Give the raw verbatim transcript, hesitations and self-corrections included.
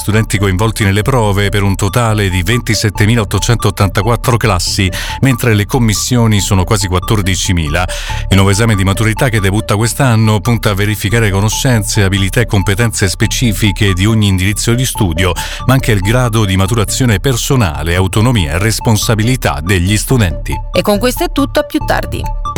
studenti coinvolti nelle prove per un totale di ventisettemilaottocentottantaquattro classi, mentre le commissioni sono quasi quattordicimila. Il nuovo esame di maturità che debutta quest'anno punta a verificare conoscenze, abilità e competenze specifiche di ogni indirizzo di studio, ma anche il grado di maturazione personale, autonomia e responsabilità degli studenti. E con questo è tutto, a più tardi.